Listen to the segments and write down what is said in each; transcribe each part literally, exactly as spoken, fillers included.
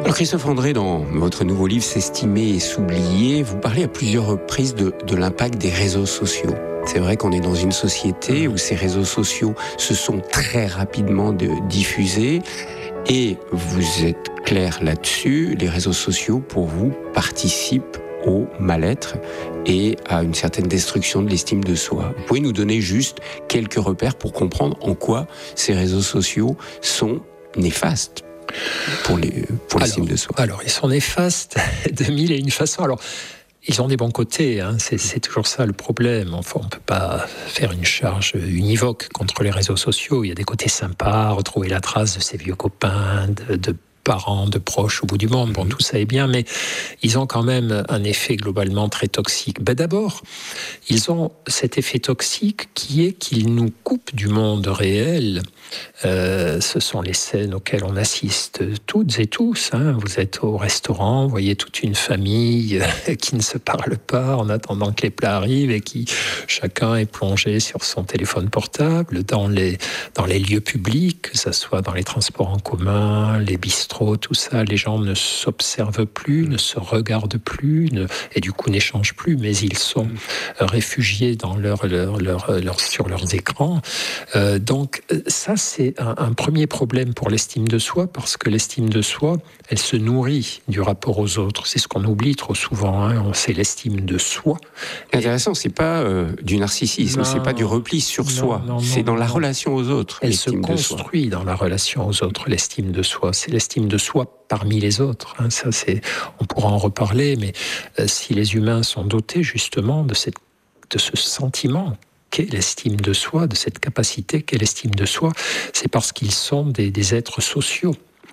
Alors Christophe André, dans votre nouveau livre « S'estimer et s'oublier », vous parlez à plusieurs reprises de, de l'impact des réseaux sociaux. C'est vrai qu'on est dans une société où ces réseaux sociaux se sont très rapidement de, diffusés et vous êtes clair là-dessus, les réseaux sociaux pour vous participent au mal-être et à une certaine destruction de l'estime de soi. Vous pouvez nous donner juste quelques repères pour comprendre en quoi ces réseaux sociaux sont néfastes pour, les, pour l'estime de soi. Alors, ils sont néfastes de mille et une façons. Alors, ils ont des bons côtés, hein. c'est, c'est toujours ça le problème. Enfin, on ne peut pas faire une charge univoque contre les réseaux sociaux. Il y a des côtés sympas, retrouver la trace de ses vieux copains, de, de parents, de proches au bout du monde. Bon, tout ça est bien, mais ils ont quand même un effet globalement très toxique. Ben d'abord, ils ont cet effet toxique qui est qu'ils nous coupent du monde réel. Euh, ce sont les scènes auxquelles on assiste toutes et tous. Hein. Vous êtes au restaurant, vous voyez toute une famille qui ne se parle pas en attendant que les plats arrivent et qui chacun est plongé sur son téléphone portable. Dans les, dans les lieux publics, que ce soit dans les transports en commun, les bistrots, tout ça, les gens ne s'observent plus, ne se regardent plus ne, et du coup n'échangent plus, mais ils sont réfugiés dans leur, leur, leur, leur, sur leurs écrans. Euh, donc ça, c'est un, un premier problème pour l'estime de soi, parce que l'estime de soi, elle se nourrit du rapport aux autres. C'est ce qu'on oublie trop souvent, hein. C'est l'estime de soi. C'est intéressant, c'est pas euh, du narcissisme, non, c'est pas du repli sur non, soi, non, c'est non, dans non, la non. relation aux autres. Elle se construit dans la relation aux autres, l'estime de soi. C'est l'estime de soi parmi les autres. Hein. Ça, c'est, on pourra en reparler, mais euh, si les humains sont dotés justement de, cette, de ce sentiment qu'est l'estime de soi, de cette capacité qu'est l'estime de soi, c'est parce qu'ils sont des, des êtres sociaux.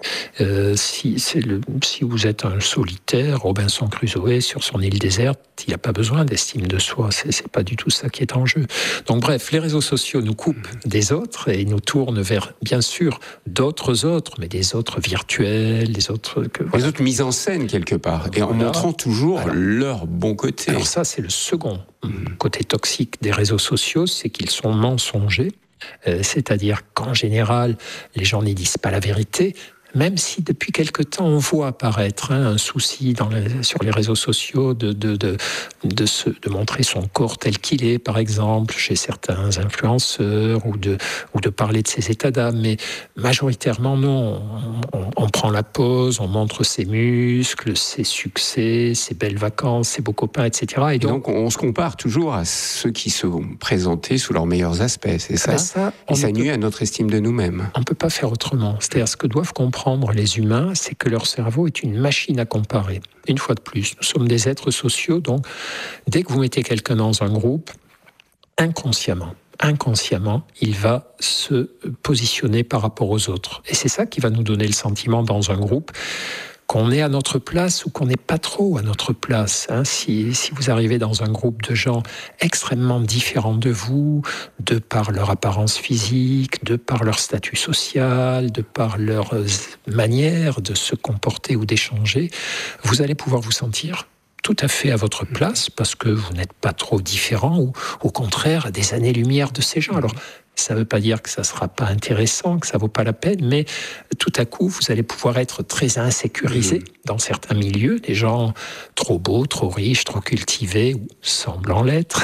Euh, si, c'est le, si vous êtes un solitaire, Robinson Crusoe sur son île déserte, il n'a pas besoin d'estime de soi, c'est, c'est pas du tout ça qui est en jeu. Donc bref, les réseaux sociaux nous coupent des autres et nous tournent vers, bien sûr, d'autres autres, mais des autres virtuels, des autres... Que, voilà. Les autres mises en scène quelque part, et en voilà. montrant toujours alors, leur bon côté. Alors ça, c'est le second côté toxique des réseaux sociaux, c'est qu'ils sont mensongers, euh, c'est-à-dire qu'en général, les gens n'y disent pas la vérité, même si depuis quelque temps on voit apparaître hein, un souci dans les, sur les réseaux sociaux de, de, de, de, se, de montrer son corps tel qu'il est, par exemple, chez certains influenceurs, ou de, ou de parler de ses états d'âme, mais majoritairement non, on, on, on prend la pause, on montre ses muscles, ses succès, ses belles vacances, ses beaux copains, et cetera. Et donc, donc on se compare toujours à ceux qui sont présentés sous leurs meilleurs aspects, c'est ça, ça Et ça nuit peut, à notre estime de nous-mêmes. On ne peut pas faire autrement, c'est-à-dire ce que doivent comprendre les humains, c'est que leur cerveau est une machine à comparer. Une fois de plus, nous sommes des êtres sociaux, donc dès que vous mettez quelqu'un dans un groupe, inconsciemment, inconsciemment, il va se positionner par rapport aux autres. Et c'est ça qui va nous donner le sentiment dans un groupe qu'on est à notre place ou qu'on n'est pas trop à notre place. Hein. Si, si vous arrivez dans un groupe de gens extrêmement différents de vous, de par leur apparence physique, de par leur statut social, de par leur manière de se comporter ou d'échanger, vous allez pouvoir vous sentir tout à fait à votre place parce que vous n'êtes pas trop différent ou au contraire à des années-lumière de ces gens. Alors, ça ne veut pas dire que ça ne sera pas intéressant, que ça ne vaut pas la peine, mais tout à coup, vous allez pouvoir être très insécurisé mmh. dans certains milieux, des gens trop beaux, trop riches, trop cultivés, ou semblant l'être,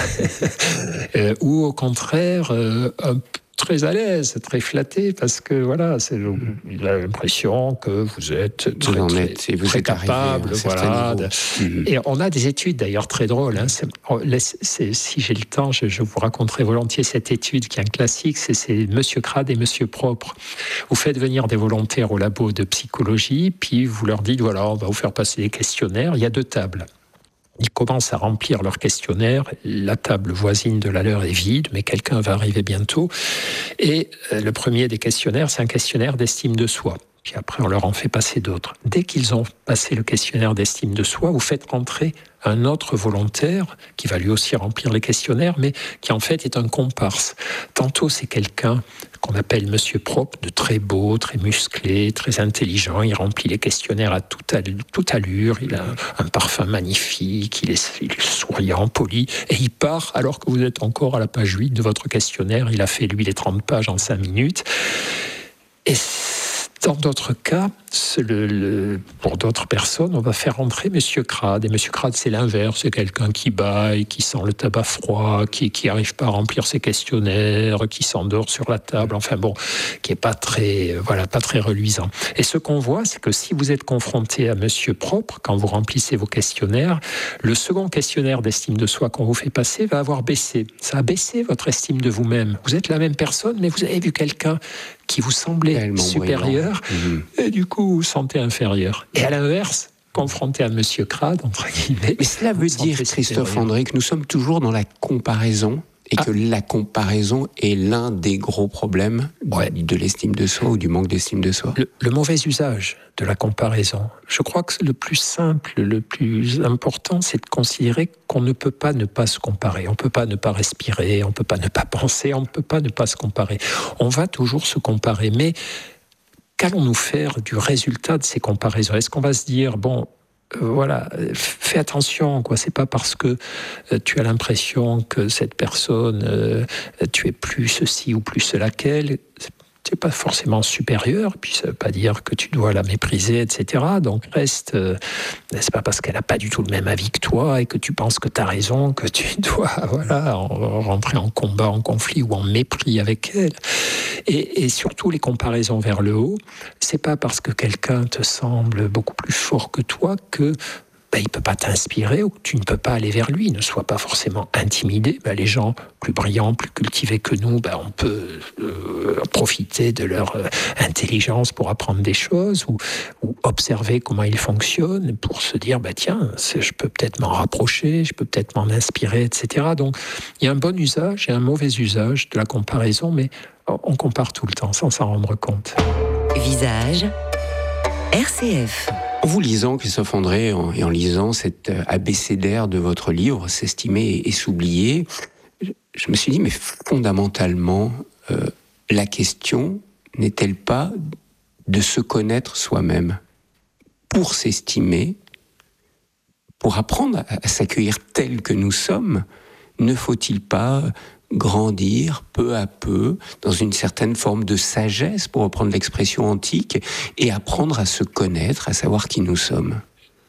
euh, ou au contraire, euh, un très à l'aise, très flatté, parce que voilà, c'est, il a l'impression que vous êtes très, vous très, êtes, et vous très êtes capable. Voilà. Mmh. Et on a des études d'ailleurs très drôles. Hein. C'est, c'est, si j'ai le temps, je, je vous raconterai volontiers cette étude qui est un classique, c'est, c'est Monsieur Crade et Monsieur Propre. Vous faites venir des volontaires au labo de psychologie, puis vous leur dites, voilà, on va vous faire passer des questionnaires, il y a deux tables. Ils commencent à remplir leur questionnaire. La table voisine de la leur est vide, mais quelqu'un va arriver bientôt. Et le premier des questionnaires, c'est un questionnaire d'estime de soi. Puis après, on leur en fait passer d'autres. Dès qu'ils ont passé le questionnaire d'estime de soi, vous faites rentrer un autre volontaire qui va lui aussi remplir les questionnaires, mais qui en fait est un comparse. Tantôt, c'est quelqu'un qu'on appelle Monsieur Propre, de très beau, très musclé, très intelligent. Il remplit les questionnaires à toute allure. Toute allure. Il a un parfum magnifique, il est, il est souriant, poli, et il part alors que vous êtes encore à la page huit de votre questionnaire. Il a fait, lui, les trente pages en cinq minutes. Et Dans d'autres cas, le, le, pour d'autres personnes, on va faire rentrer Monsieur Crade. Et Monsieur Crade, c'est l'inverse. C'est quelqu'un qui bâille, qui sent le tabac froid, qui qui arrive pas à remplir ses questionnaires, qui s'endort sur la table. Enfin bon, qui est pas très, voilà, pas très reluisant. Et ce qu'on voit, c'est que si vous êtes confronté à Monsieur Propre, quand vous remplissez vos questionnaires, le second questionnaire d'estime de soi qu'on vous fait passer va avoir baissé. Ça a baissé votre estime de vous-même. Vous êtes la même personne, mais vous avez vu quelqu'un qui vous semblait tellement supérieur, mmh. et du coup, vous vous sentez inférieur. Et à l'inverse, confronté à Monsieur Crade, entre guillemets... Mais cela veut dire, Christophe André, que nous sommes toujours dans la comparaison, et ah. que la comparaison est l'un des gros problèmes ouais. de l'estime de soi ou du manque d'estime de soi. Le, le mauvais usage de la comparaison. Je crois que le plus simple, le plus important, c'est de considérer qu'on ne peut pas ne pas se comparer. On ne peut pas ne pas respirer, on ne peut pas ne pas penser, on ne peut pas ne pas se comparer. On va toujours se comparer, mais qu'allons-nous faire du résultat de ces comparaisons ? Est-ce qu'on va se dire, bon, Euh, voilà, fais attention, quoi. C'est pas parce que euh, tu as l'impression que cette personne, euh, tu es plus ceci ou plus cela qu'elle, tu n'es pas forcément supérieur, puis ça ne veut pas dire que tu dois la mépriser, et cetera. Donc reste, euh, c'est pas parce qu'elle n'a pas du tout le même avis que toi et que tu penses que tu as raison que tu dois voilà, rentrer en combat, en conflit ou en mépris avec elle. Et, et surtout les comparaisons vers le haut, c'est pas parce que quelqu'un te semble beaucoup plus fort que toi que ben, il ne peut pas t'inspirer ou que tu ne peux pas aller vers lui. Ne sois pas forcément intimidé. Ben, les gens plus brillants, plus cultivés que nous, ben, on peut euh, profiter de leur euh, intelligence pour apprendre des choses ou, ou observer comment ils fonctionnent pour se dire, ben, tiens, je peux peut-être m'en rapprocher, je peux peut-être m'en inspirer, et cetera. Donc, il y a un bon usage et un mauvais usage de la comparaison, mais on compare tout le temps sans s'en rendre compte. Visage R C F. En vous lisant, Christophe André, et en lisant cet abécédaire de votre livre, S'estimer et s'oublier, je me suis dit, mais fondamentalement, euh, la question n'est-elle pas de se connaître soi-même ? Pour s'estimer, pour apprendre à, à s'accueillir tel que nous sommes, ne faut-il pas grandir peu à peu dans une certaine forme de sagesse, pour reprendre l'expression antique, et apprendre à se connaître, à savoir qui nous sommes?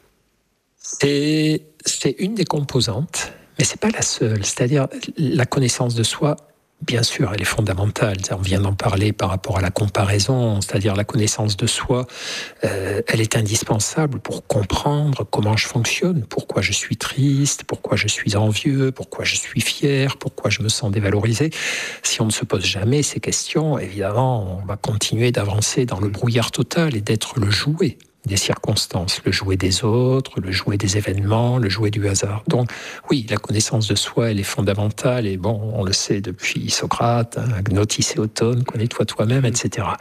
C'est, c'est une des composantes, mais c'est pas la seule. C'est-à-dire la connaissance de soi, bien sûr, elle est fondamentale. On vient d'en parler par rapport à la comparaison, c'est-à-dire la connaissance de soi, euh, elle est indispensable pour comprendre comment je fonctionne, pourquoi je suis triste, pourquoi je suis envieux, pourquoi je suis fier, pourquoi je me sens dévalorisé. Si on ne se pose jamais ces questions, évidemment, on va continuer d'avancer dans le brouillard total et d'être le jouet des circonstances, le jouet des autres, le jouet des événements, le jouet du hasard. Donc oui, la connaissance de soi, elle est fondamentale, et bon, on le sait depuis Socrate, hein, Gnotis et Otone, connais-toi toi-même, et cetera.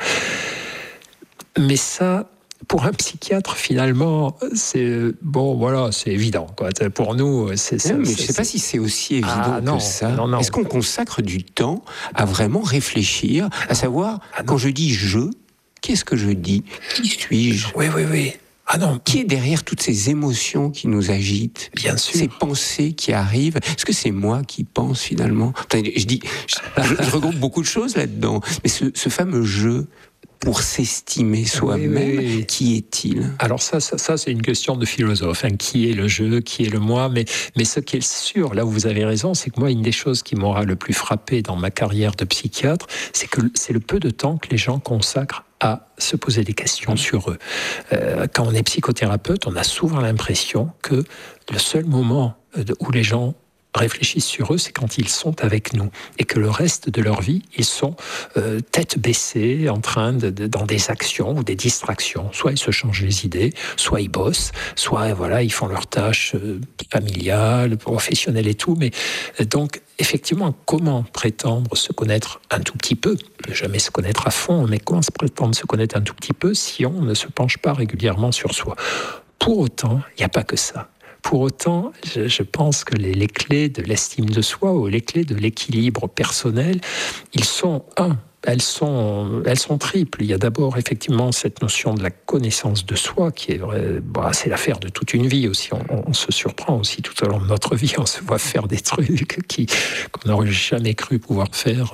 Mais ça, pour un psychiatre, finalement, c'est bon, voilà, c'est évident, quoi. Pour nous, c'est ça. Mais c'est, je ne sais pas si c'est aussi évident ah, non, que ça. Non, non. Est-ce qu'on consacre du temps à vraiment réfléchir, à savoir, ah, quand je dis je, qu'est-ce que je dis ? Qui suis-je ? Oui, oui, oui. Ah non. Qui est derrière toutes ces émotions qui nous agitent ? Bien sûr. Ces pensées qui arrivent. Est-ce que c'est moi qui pense finalement ? Enfin, je dis, je, je, je regroupe beaucoup de choses là-dedans. Mais ce, ce fameux jeu pour s'estimer soi-même, oui, oui, oui. Qui est-il ? Alors ça, ça, ça, c'est une question de philosophe. Hein. Qui est le je ? Qui est le moi ? Mais, mais ce qui est sûr, là où vous avez raison, c'est que moi, une des choses qui m'aura le plus frappé dans ma carrière de psychiatre, c'est que c'est le peu de temps que les gens consacrent à se poser des questions sur eux. Euh, quand on est psychothérapeute, on a souvent l'impression que le seul moment où les gens réfléchissent sur eux, c'est quand ils sont avec nous, et que le reste de leur vie, ils sont euh, tête baissée, en train de, de dans des actions ou des distractions. Soit ils se changent les idées, soit ils bossent, soit voilà, ils font leurs tâches euh, familiales, professionnelles et tout. Mais euh, donc effectivement, comment prétendre se connaître un tout petit peu ? Ne jamais se connaître à fond, mais comment se prétendre se connaître un tout petit peu si on ne se penche pas régulièrement sur soi ? Pour autant, il n'y a pas que ça. Pour autant, je, je pense que les, les clés de l'estime de soi ou les clés de l'équilibre personnel, ils sont, un, elles sont, elles sont triples. Il y a d'abord effectivement cette notion de la connaissance de soi qui est vrai, bah, c'est l'affaire de toute une vie aussi. On, on se surprend aussi tout au long de notre vie, on se voit faire des trucs qui, qu'on n'aurait jamais cru pouvoir faire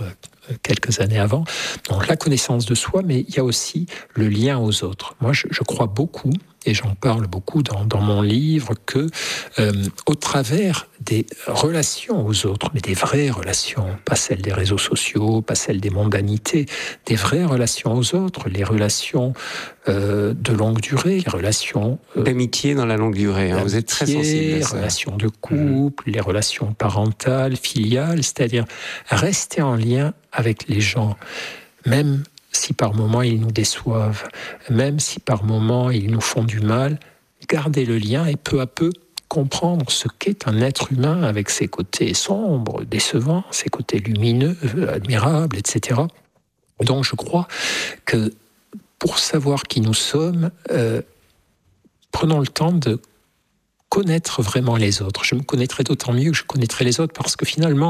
quelques années avant. Donc la connaissance de soi, mais il y a aussi le lien aux autres. Moi, je, je crois beaucoup, et j'en parle beaucoup dans, dans mon livre, que euh, au travers des relations aux autres, mais des vraies relations, pas celles des réseaux sociaux, pas celles des mondanités, des vraies relations aux autres, les relations euh, de longue durée, les relations... Euh, d'amitié dans la longue durée, hein, vous êtes très sensible à ça. Les relations de couple, mmh. les relations parentales, filiales, c'est-à-dire rester en lien avec les gens, même si par moments ils nous déçoivent, même si par moments ils nous font du mal, garder le lien et peu à peu comprendre ce qu'est un être humain avec ses côtés sombres, décevants, ses côtés lumineux, admirables, et cetera. Donc je crois que pour savoir qui nous sommes, euh, prenons le temps de connaître vraiment les autres. Je me connaîtrai d'autant mieux que je connaîtrai les autres parce que finalement,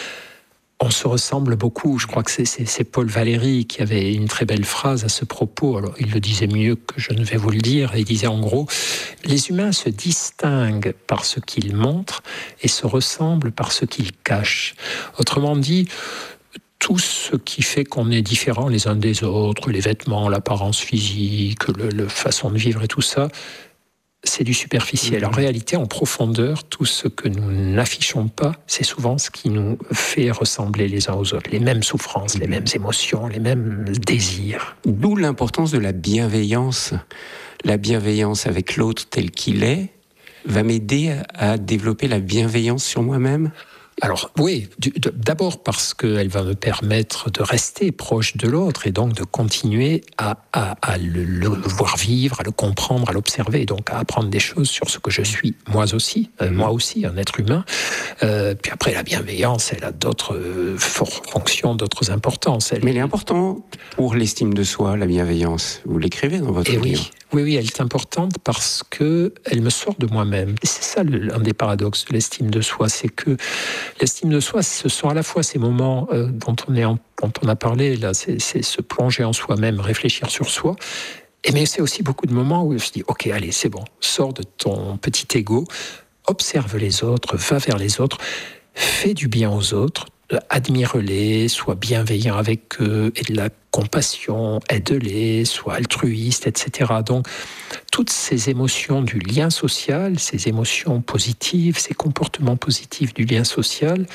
on se ressemble beaucoup. Je crois que c'est, c'est, c'est Paul Valéry qui avait une très belle phrase à ce propos. Alors, il le disait mieux que je ne vais vous le dire. Il disait en gros, les humains se distinguent par ce qu'ils montrent et se ressemblent par ce qu'ils cachent. Autrement dit, tout ce qui fait qu'on est différents les uns des autres, les vêtements, l'apparence physique, le, le façon de vivre et tout ça, c'est du superficiel. En réalité, en profondeur, tout ce que nous n'affichons pas, c'est souvent ce qui nous fait ressembler les uns aux autres. Les mêmes souffrances, les mêmes émotions, les mêmes désirs. D'où l'importance de la bienveillance. La bienveillance avec l'autre tel qu'il est va m'aider à développer la bienveillance sur moi-même. Alors oui, d'abord parce qu'elle va me permettre de rester proche de l'autre et donc de continuer à, à, à le, le voir vivre, à le comprendre, à l'observer, donc à apprendre des choses sur ce que je suis, moi aussi, euh, moi aussi, un être humain. Euh, puis après, la bienveillance, elle a d'autres euh, fonctions, d'autres importances. Elle... Mais elle est importante pour l'estime de soi, la bienveillance. Vous l'écrivez dans votre et livre. Oui. Oui, oui, elle est importante parce qu'elle me sort de moi-même. Et c'est ça le, un des paradoxes de l'estime de soi, c'est que l'estime de soi, ce sont à la fois ces moments euh, dont, on est en, dont on a parlé, là, c'est, c'est se plonger en soi-même, réfléchir sur soi, et mais c'est aussi beaucoup de moments où je dis, ok, allez, c'est bon, sors de ton petit ego, observe les autres, va vers les autres, fais du bien aux autres, admire-les, sois bienveillant avec eux, aie de la compassion, aide-les, sois altruiste, et cetera. Donc, toutes ces émotions du lien social, ces émotions positives, ces comportements positifs du lien social,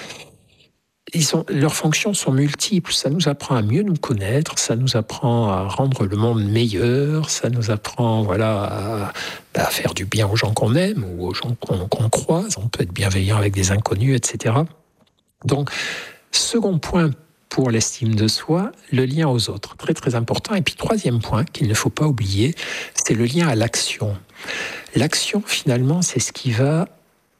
ils ont, leurs fonctions sont multiples. Ça nous apprend à mieux nous connaître, ça nous apprend à rendre le monde meilleur, ça nous apprend voilà, à, à faire du bien aux gens qu'on aime ou aux gens qu'on, qu'on croise. On peut être bienveillant avec des inconnus, et cetera. Donc, second point pour l'estime de soi, le lien aux autres, très très important. Et puis troisième point qu'il ne faut pas oublier, c'est le lien à l'action. L'action, finalement, c'est ce qui va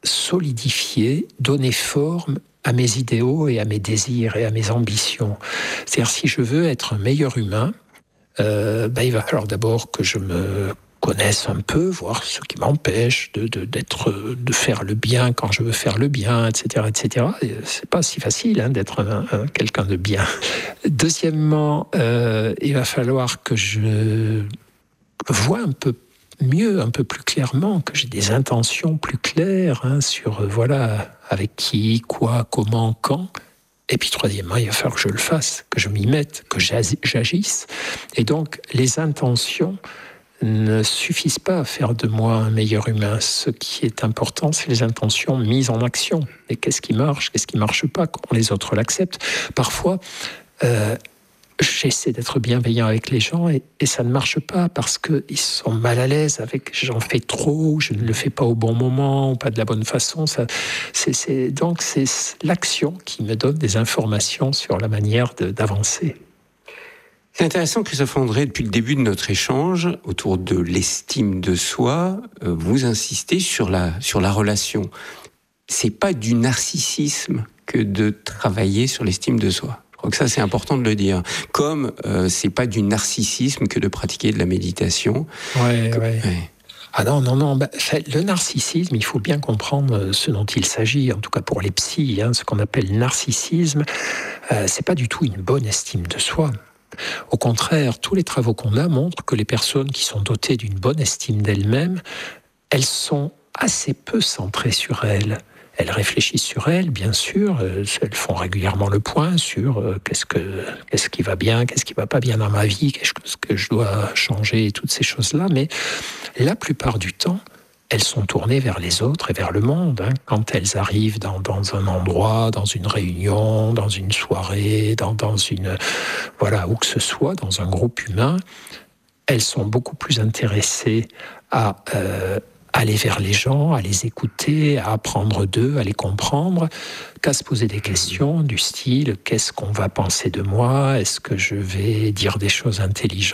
solidifier, donner forme à mes idéaux et à mes désirs et à mes ambitions. C'est-à-dire, si je veux être un meilleur humain, euh, ben, il va falloir d'abord que je me connaissent un peu, voir ce qui m'empêche de, de, d'être, de faire le bien quand je veux faire le bien, et cetera, et cetera. Et c'est pas si facile hein, d'être un, un, quelqu'un de bien. Deuxièmement, euh, il va falloir que je vois un peu mieux, un peu plus clairement, que j'ai des intentions plus claires hein, sur, euh, voilà, avec qui, quoi, comment, quand. Et puis troisièmement, il va falloir que je le fasse, que je m'y mette, que j'agisse. Et donc, les intentions ne suffisent pas à faire de moi un meilleur humain. Ce qui est important, c'est les intentions mises en action. Et qu'est-ce qui marche, qu'est-ce qui ne marche pas, comment les autres l'acceptent. Parfois, euh, j'essaie d'être bienveillant avec les gens et, et ça ne marche pas parce qu'ils sont mal à l'aise avec « j'en fais trop », je ne le fais pas au bon moment, ou pas de la bonne façon. Ça, c'est, c'est, donc c'est l'action qui me donne des informations sur la manière de, d'avancer. C'est intéressant, Christophe André, depuis le début de notre échange, autour de l'estime de soi, euh, vous insistez sur la, sur la relation. C'est pas du narcissisme que de travailler sur l'estime de soi. Je crois que ça, c'est important de le dire. Comme euh, c'est pas du narcissisme que de pratiquer de la méditation. Ouais, Comme, ouais. ouais. Ah non, non, non. Bah, le narcissisme, il faut bien comprendre ce dont il s'agit, en tout cas pour les psys, hein, ce qu'on appelle narcissisme, euh, c'est pas du tout une bonne estime de soi. Au contraire, tous les travaux qu'on a montrent que les personnes qui sont dotées d'une bonne estime d'elles-mêmes, elles sont assez peu centrées sur elles. elles réfléchissent sur elles, bien sûr. Elles font régulièrement le point sur euh, qu'est-ce, que, qu'est-ce qui va bien, qu'est-ce qui ne va pas bien dans ma vie, qu'est-ce que je dois changer, et toutes ces choses-là. Mais la plupart du temps, elles sont tournées vers les autres et vers le monde. Hein. Quand elles arrivent dans, dans un endroit, dans une réunion, dans une soirée, dans, dans une... Voilà, où que ce soit, dans un groupe humain, elles sont beaucoup plus intéressées à euh, aller vers les gens, à les écouter, à apprendre d'eux, à les comprendre, qu'à se poser des questions du style « qu'est-ce qu'on va penser de moi ? Est-ce que je vais dire des choses intelligentes ?»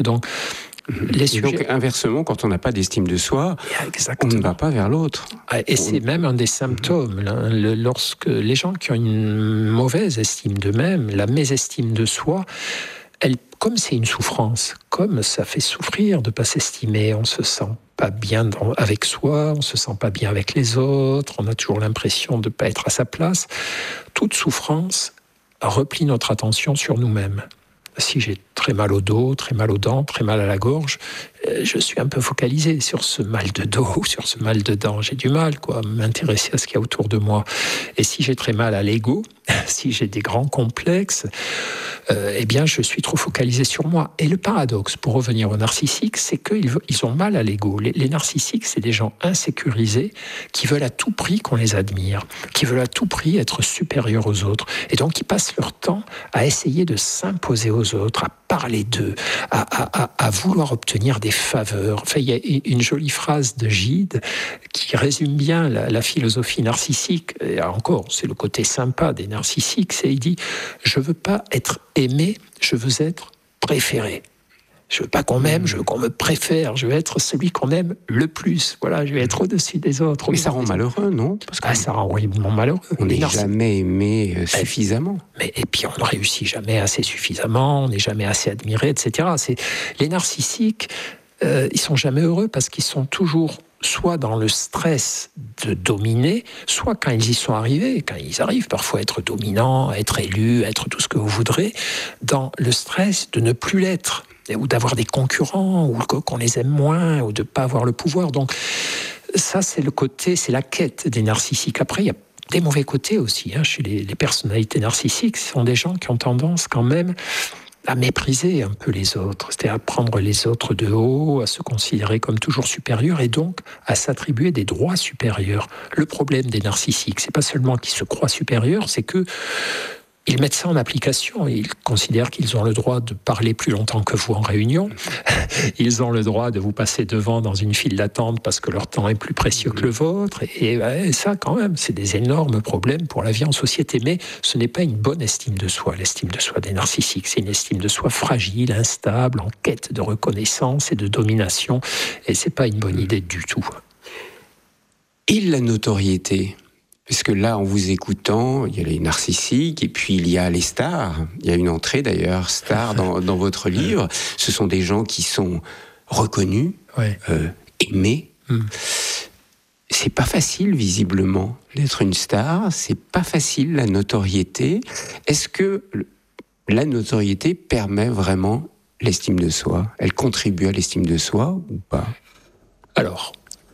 Donc, Les sujets... Donc, inversement, quand on n'a pas d'estime de soi, Exactement. on ne va pas vers l'autre. Et c'est même un des symptômes. Là, le, lorsque les gens qui ont une mauvaise estime d'eux-mêmes, la mésestime de soi, elle, comme c'est une souffrance, comme ça fait souffrir de ne pas s'estimer, on ne se sent pas bien dans, avec soi, on ne se sent pas bien avec les autres, on a toujours l'impression de ne pas être à sa place. Toute souffrance replie notre attention sur nous-mêmes. Si j'ai très mal au dos, très mal aux dents, très mal à la gorge, je suis un peu focalisé sur ce mal de dos, sur ce mal de dents. J'ai du mal quoi, à m'intéresser à ce qu'il y a autour de moi. Et si j'ai très mal à l'ego, si j'ai des grands complexes, euh, eh bien, je suis trop focalisé sur moi. Et le paradoxe, pour revenir aux narcissiques, c'est qu'ils ils ont mal à l'ego. Les, les narcissiques, c'est des gens insécurisés qui veulent à tout prix qu'on les admire, qui veulent à tout prix être supérieurs aux autres. Et donc, ils passent leur temps à essayer de s'imposer aux autres, à parler d'eux, à, à, à, à vouloir obtenir des faveurs. Enfin, il y a une jolie phrase de Gide qui résume bien la, la philosophie narcissique. Et encore, c'est le côté sympa des narcissiques. C'est, il dit, je veux pas être aimé, je veux être préféré. Je veux pas qu'on m'aime, je veux qu'on me préfère. Je veux être celui qu'on aime le plus. Voilà, je vais être au-dessus des autres. Mais ça rend malheureux, non ? Parce que ah, ça rend horriblement malheureux. On n'est jamais aimé euh, suffisamment. Mais, et puis on ne réussit jamais assez suffisamment, on n'est jamais assez admiré, et cetera. C'est, les narcissiques, euh, ils sont jamais heureux parce qu'ils sont toujours soit dans le stress de dominer, soit quand ils y sont arrivés, quand ils arrivent parfois à être dominants, à être élus, à être tout ce que vous voudrez, dans le stress de ne plus l'être, ou d'avoir des concurrents, ou qu'on les aime moins, ou de ne pas avoir le pouvoir. Donc ça, c'est le côté, c'est la quête des narcissiques. Après, il y a des mauvais côtés aussi, hein, chez les, les personnalités narcissiques. Ce sont des gens qui ont tendance quand même à mépriser un peu les autres, c'est-à-dire à prendre les autres de haut, à se considérer comme toujours supérieurs et donc à s'attribuer des droits supérieurs. Le problème des narcissiques, c'est pas seulement qu'ils se croient supérieurs, c'est que ils mettent ça en application. Ils considèrent qu'ils ont le droit de parler plus longtemps que vous en réunion. Ils ont le droit de vous passer devant dans une file d'attente parce que leur temps est plus précieux que le vôtre. Et, et ça, quand même, c'est des énormes problèmes pour la vie en société. Mais ce n'est pas une bonne estime de soi, l'estime de soi des narcissiques. C'est une estime de soi fragile, instable, en quête de reconnaissance et de domination. Et c'est pas une bonne idée du tout. Et la notoriété ? Parce que là, en vous écoutant, il y a les narcissiques et puis il y a les stars. Il y a une entrée d'ailleurs, star dans, dans votre livre. Ce sont des gens qui sont reconnus, ouais. euh, aimés. Mm. C'est pas facile, visiblement, d'être une star. C'est pas facile, la notoriété. Est-ce que la notoriété permet vraiment l'estime de soi ? Elle contribue à l'estime de soi ou pas ? Alors...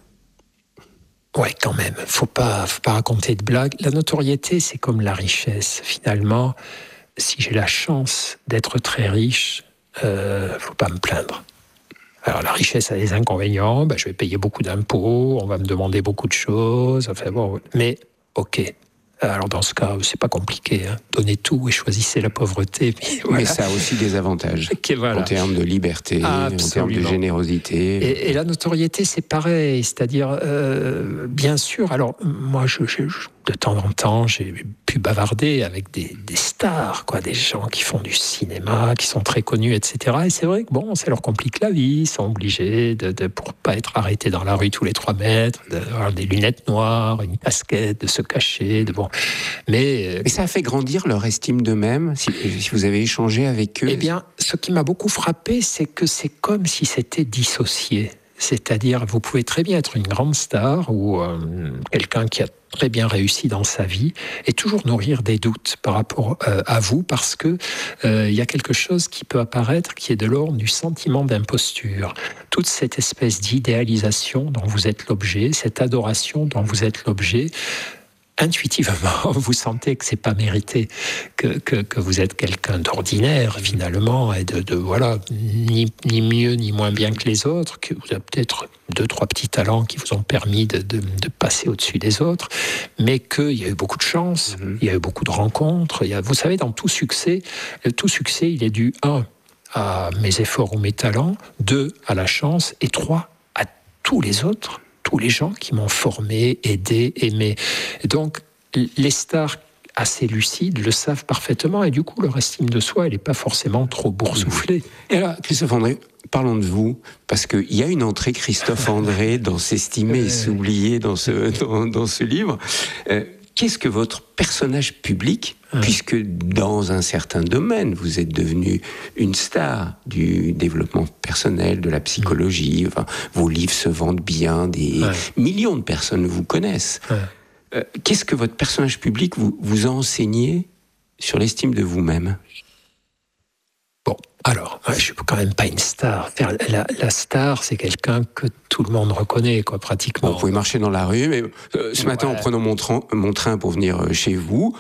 Ouais, quand même. Faut pas, faut pas raconter de blagues. La notoriété, c'est comme la richesse. Finalement, si j'ai la chance d'être très riche, euh, faut pas me plaindre. Alors la richesse a des inconvénients. Ben, je vais payer beaucoup d'impôts, on va me demander beaucoup de choses. Enfin bon, mais ok. Alors dans ce cas, c'est pas compliqué. Hein. Donnez tout et choisissez la pauvreté. Puis, voilà. Mais ça a aussi des avantages okay, voilà. en termes de liberté, Absolument. En termes de générosité. Et, et la notoriété, c'est pareil. C'est-à-dire, euh, bien sûr, alors moi, je, je, je, de temps en temps, j'ai pu bavarder avec des, des stars, quoi, des gens qui font du cinéma, qui sont très connus, et cetera. Et c'est vrai que bon, ça leur complique la vie. Ils sont obligés, de, de, pour pas être arrêtés dans la rue tous les trois mètres, d'avoir des lunettes noires, une casquette, de se cacher, de bon. Mais, Mais ça a fait grandir leur estime d'eux-mêmes, si, si vous avez échangé avec eux. Eh bien, ce qui m'a beaucoup frappé, c'est que c'est comme si c'était dissocié. C'est-à-dire, vous pouvez très bien être une grande star ou euh, quelqu'un qui a très bien réussi dans sa vie et toujours nourrir des doutes par rapport euh, à vous parce que euh, il y a quelque chose qui peut apparaître qui est de l'ordre du sentiment d'imposture. Toute cette espèce d'idéalisation dont vous êtes l'objet, cette adoration dont vous êtes l'objet, intuitivement, vous sentez que c'est pas mérité, que, que, que vous êtes quelqu'un d'ordinaire finalement, et de, de voilà, ni, ni mieux ni moins bien que les autres, que vous avez peut-être deux, trois petits talents qui vous ont permis de, de, de passer au-dessus des autres, mais qu'il y a eu beaucoup de chance, mmh. il y a eu beaucoup de rencontres. Il y a, vous savez, dans tout succès, le tout succès, il est dû, un, à mes efforts ou mes talents, deux, à la chance, et trois, à tous les autres. Tous les gens qui m'ont formé, aidé, aimé. Et donc, les stars assez lucides le savent parfaitement, et du coup, leur estime de soi, elle n'est pas forcément trop boursouflée. Et alors, Christophe André, parlons de vous, parce qu'il y a une entrée Christophe André dans S'estimer et s'oublier dans ce, dans, dans ce livre. Euh, Qu'est-ce que votre personnage public, ah. puisque dans un certain domaine, vous êtes devenu une star du développement personnel, de la psychologie, enfin, vos livres se vendent bien, des ouais. millions de personnes vous connaissent. Ouais. Euh, qu'est-ce que votre personnage public vous, vous a enseigné sur l'estime de vous-même ? Bon, alors, je ne suis quand même pas une star. La, la star, c'est quelqu'un que tout le monde reconnaît, quoi, pratiquement. Bon, vous pouvez marcher dans la rue, mais euh, ce matin, ouais. en prenant mon train, mon train pour venir chez vous,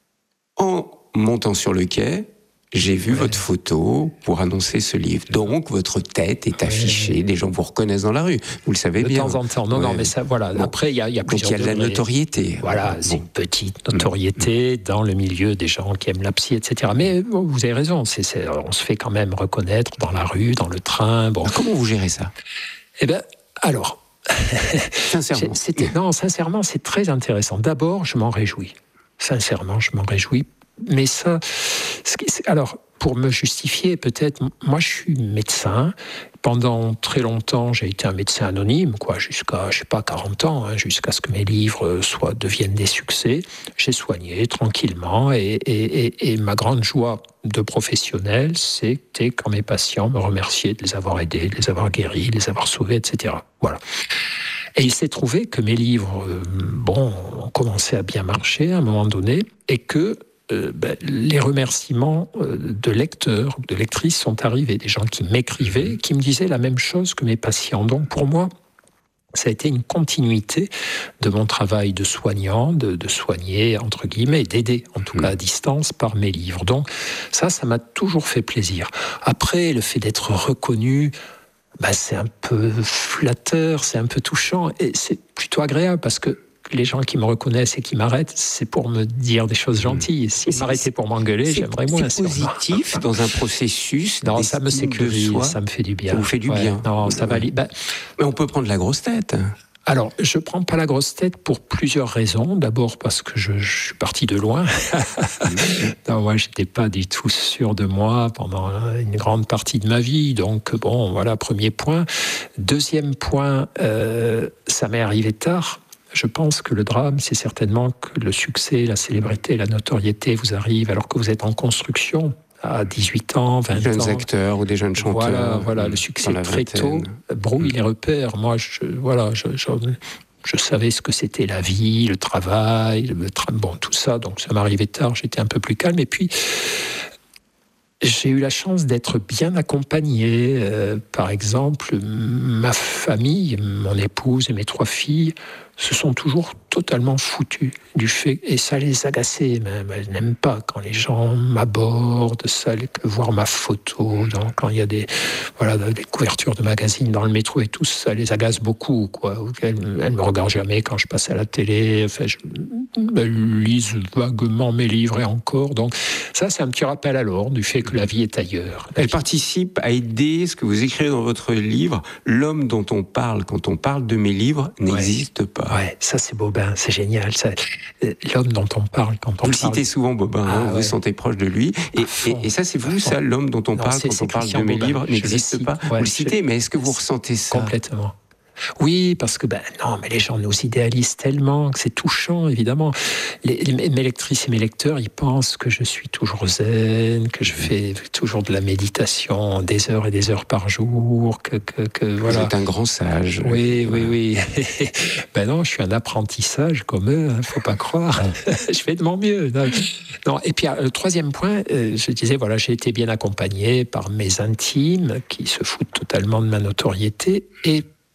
en montant sur le quai, j'ai vu ouais. votre photo pour annoncer ce livre. Donc, votre tête est affichée, ouais. des gens vous reconnaissent dans la rue. Vous le savez de bien. De temps en temps. Non, ouais. non, mais ça, voilà. Bon. Après, il y a, y a plusieurs. Donc, il y a de la notoriété. Voilà, bon. c'est une petite notoriété mmh. dans le milieu des gens qui aiment la psy, et cetera. Mais bon, vous avez raison. C'est, c'est, on se fait quand même reconnaître dans la rue, dans le train. Bon. Alors, comment vous gérez ça ? Eh bien, alors. Sincèrement. C'était, non, sincèrement, c'est très intéressant. D'abord, je m'en réjouis. Sincèrement, je m'en réjouis. Mais ça, alors, pour me justifier, peut-être, moi, je suis médecin. Pendant très longtemps, j'ai été un médecin anonyme, quoi, jusqu'à, je sais pas, quarante ans, hein, jusqu'à ce que mes livres soient, deviennent des succès. J'ai soigné tranquillement, et, et, et, et ma grande joie de professionnel, c'était quand mes patients me remerciaient de les avoir aidés, de les avoir guéris, de les avoir sauvés, et cetera. Voilà. Et il s'est trouvé que mes livres, euh, bon, ont commencé à bien marcher à un moment donné, et que Euh, ben, les remerciements euh, de lecteurs, de lectrices sont arrivés, des gens qui m'écrivaient, qui me disaient la même chose que mes patients. Donc pour moi, ça a été une continuité de mon travail de soignant, de, de soigner, entre guillemets, d'aider, en tout mmh. cas à distance, par mes livres. Donc ça, ça m'a toujours fait plaisir. Après, le fait d'être reconnu, ben, c'est un peu flatteur, c'est un peu touchant, et c'est plutôt agréable, parce que les gens qui me reconnaissent et qui m'arrêtent, c'est pour me dire des choses gentilles. S'ils m'arrêtaient pour m'engueuler, j'aimerais moins. C'est positif dans un processus. Non, ça me sécurise, ça me fait du bien. Ça vous fait du ouais, bien. Non, ça va. Ben, mais on peut prendre la grosse tête. Alors, je ne prends pas la grosse tête pour plusieurs raisons. D'abord parce que je, je suis parti de loin. Non, moi, je n'étais pas du tout sûr de moi pendant une grande partie de ma vie. Donc, bon, voilà, premier point. Deuxième point, euh, ça m'est arrivé tard. Je pense que le drame, c'est certainement que le succès, la célébrité, la notoriété vous arrivent alors que vous êtes en construction à dix-huit ans, vingt ans. Des jeunes ans. acteurs ou des jeunes chanteurs. Voilà, voilà, le succès très tôt brouille mmh. les repères. Moi, je, voilà, je, je, je savais ce que c'était la vie, le travail, le tra- bon, tout ça. Donc ça m'arrivait tard, j'étais un peu plus calme. Et puis, j'ai eu la chance d'être bien accompagné. Euh, par exemple, ma famille, mon épouse et mes trois filles se sont toujours totalement foutus du fait, et ça les agaçait même. Elles n'aiment pas quand les gens m'abordent, ça, voir ma photo, donc, quand il y a des, voilà, des couvertures de magazines dans le métro et tout, ça les agace beaucoup, quoi. Elles ne me regardent jamais quand je passe à la télé, enfin, je, elles lisent vaguement mes livres et encore, donc ça c'est un petit rappel à l'ordre du fait que la vie est ailleurs. Elle participe à aider ce que vous écrivez dans votre livre. L'homme dont on parle quand on parle de mes livres n'existe ouais. pas. Ouais, ça c'est Bobin, c'est génial. Ça, l'homme dont on parle quand on vous parle. Vous le citez souvent, Bobin, ah, hein, ouais. vous vous sentez proche de lui. Et, et, et ça, c'est vous, ça, l'homme dont on non, parle quand on parle de mes Bobin. livres n'existe pas. Ouais, vous le citez, je... mais est-ce que vous ressentez ça ? Complètement. Oui, parce que, ben non, mais les gens nous idéalisent tellement que c'est touchant, évidemment. Les, les, mes lectrices et mes lecteurs, ils pensent que je suis toujours zen, que je fais toujours de la méditation des heures et des heures par jour, que, que, que voilà. Vous êtes un grand sage. Oui, oui, oui. Ben non, je suis un apprentissage comme eux, hein, faut pas croire. Je fais de mon mieux. Non, non. Et puis, le troisième point, euh, je disais, voilà, j'ai été bien accompagné par mes intimes qui se foutent totalement de ma notoriété et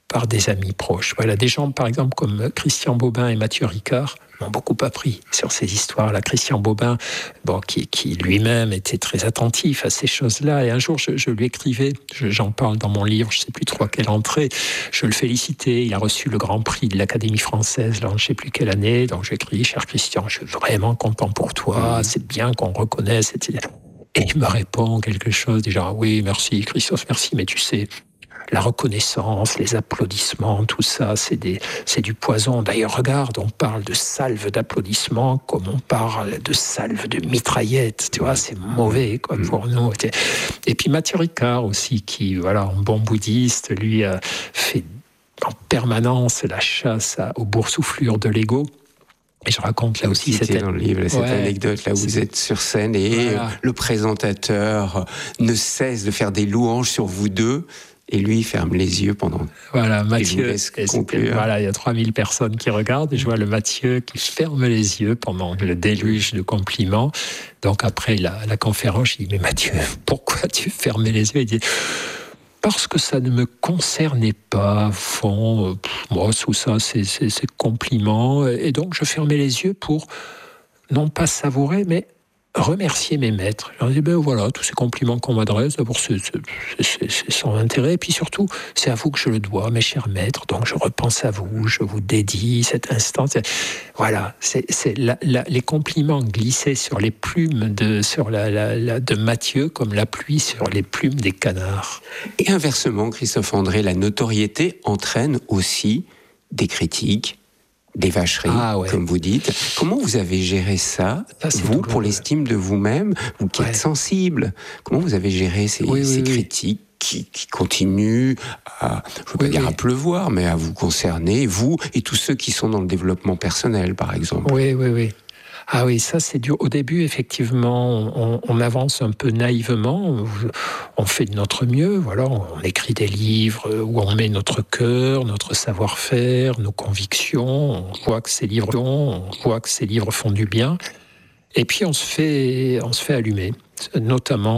par des amis proches. Voilà, des gens, par exemple, comme Christian Bobin et Mathieu Ricard m'ont beaucoup appris sur ces histoires-là. Christian Bobin, bon, qui, qui lui-même était très attentif à ces choses-là. Et un jour, je, je lui écrivais, je, j'en parle dans mon livre, je ne sais plus trop à quelle entrée, je le félicitais. Il a reçu le Grand Prix de l'Académie française, là, je ne sais plus quelle année. Donc, j'écris, cher Christian, je suis vraiment content pour toi. C'est bien qu'on reconnaisse. Et il me répond quelque chose, déjà, oui, merci, Christophe, merci, mais tu sais, la reconnaissance, les applaudissements, tout ça, c'est, des, c'est du poison. D'ailleurs, regarde, on parle de salve d'applaudissements comme on parle de salve de mitraillettes. Tu vois, c'est mauvais quoi, pour nous. Et puis Mathieu Ricard aussi, qui, voilà, un bon bouddhiste, lui, a fait en permanence la chasse à, aux boursouflures de l'ego. Et je raconte là aussi c'était cette, dans le livre, cette ouais, anecdote là où vous êtes sur scène et voilà. Le présentateur ne cesse de faire des louanges sur vous deux. Et lui, il ferme les yeux pendant... Voilà, Mathieu, voilà, il y a trois mille personnes qui regardent, et je vois le Mathieu qui ferme les yeux pendant le déluge de compliments. Donc après la, la conférence, je dis, mais Mathieu, pourquoi tu fermais les yeux ? Il dit, parce que ça ne me concernait pas, fond, pff, moi, tout ça, c'est, c'est, c'est compliments. Et donc, je fermais les yeux pour, non pas savourer, mais... remercier mes maîtres. Je leur dis, ben voilà, tous ces compliments qu'on m'adresse, d'abord c'est, c'est, c'est, c'est sans intérêt, et puis surtout, c'est à vous que je le dois, mes chers maîtres, donc je repense à vous, je vous dédie cet instant. C'est, voilà, c'est, c'est la, la, les compliments glissés sur les plumes de, sur la, la, la, de Mathieu, comme la pluie sur les plumes des canards. Et inversement, Christophe André, la notoriété entraîne aussi des critiques, des vacheries, ah ouais. comme vous dites. Comment vous avez géré ça, ça vous, pour l'estime de vous-même, vous qui ouais. êtes sensible, comment vous avez géré ces, oui, ces oui, critiques oui. Qui, qui continuent à, je ne veux pas oui, dire oui. à pleuvoir, mais à vous concerner, vous et tous ceux qui sont dans le développement personnel, par exemple. Oui, oui, oui. Ah oui, ça c'est dur. Au début, effectivement, on, on avance un peu naïvement, on fait de notre mieux, voilà, on écrit des livres où on met notre cœur, notre savoir-faire, nos convictions, on voit que ces livres, on voit que ces livres font du bien, et puis on se fait, on se fait allumer, notamment